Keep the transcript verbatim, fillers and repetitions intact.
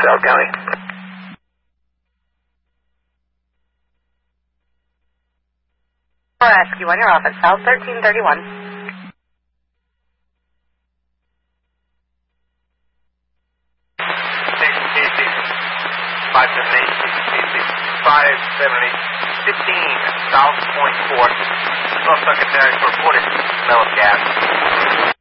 South County. Rescue one, you're off at South thirteen thirty-one. Station K C, five seven eight, five seven eight, fifteen, South Point four. North Secretary for reported smell of gas.